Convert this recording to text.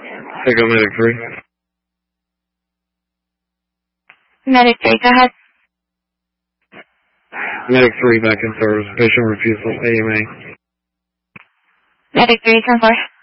Take on Medic 3. Medic 3, go ahead. Medic 3 back in service. Patient refusal, AMA. Medic 3, 10-4.